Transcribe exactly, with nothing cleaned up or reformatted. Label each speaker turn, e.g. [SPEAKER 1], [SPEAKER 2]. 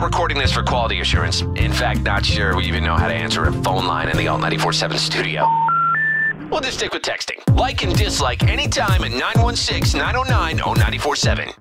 [SPEAKER 1] recording this for quality assurance. In fact, not sure we even know how to answer a phone line in the Alt ninety-four point seven studio. We'll just stick with texting. Like and dislike anytime at nine one six, nine oh nine, oh nine four seven.